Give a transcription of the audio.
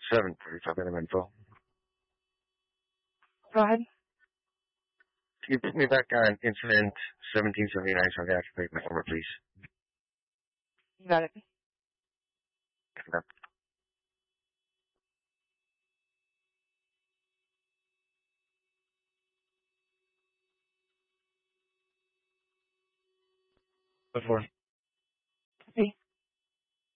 7:45 info. Go ahead. Can you put me back on incident 1779 so I can activate my camera, please? You got it. Yeah. Before.